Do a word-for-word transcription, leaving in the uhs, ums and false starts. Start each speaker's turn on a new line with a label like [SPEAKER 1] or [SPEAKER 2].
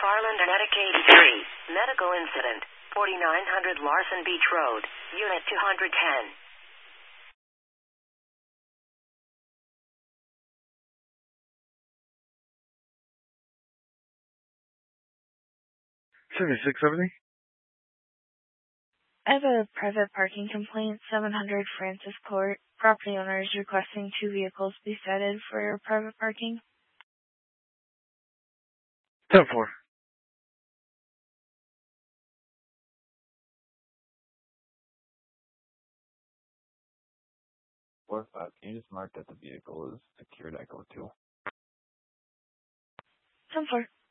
[SPEAKER 1] McFarland, Medic eighty-three. Medical incident. forty-nine hundred Larson Beach Road. Unit two ten.
[SPEAKER 2] seventy-six seventy?
[SPEAKER 3] I have a private parking complaint, seven hundred Francis Court. Property owner is requesting two vehicles be cited for private parking.
[SPEAKER 2] ten four.
[SPEAKER 4] four five, can you just mark that the vehicle is secured Echo two?
[SPEAKER 3] ten four.